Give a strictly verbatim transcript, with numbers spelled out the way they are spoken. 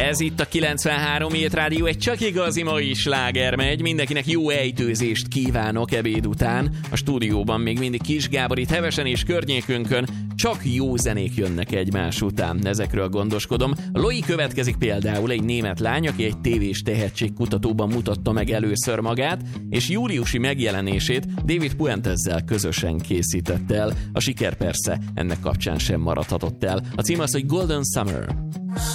Ez itt a kilencvenhárom Hit Rádió, egy csak igazi mai sláger megy. Mindenkinek jó ejtőzést kívánok ebéd után. A stúdióban még mindig Kis Gábor, itt Hevesen és környékünkön csak jó zenék jönnek egymás után. Ezekről gondoskodom. Loi következik például, egy német lány, aki egy tévés tehetségkutatóban mutatta meg először magát, és júliusi megjelenését David Puentezzel közösen készítette el. A siker persze ennek kapcsán sem maradhatott el. A cím az, hogy Golden Summer.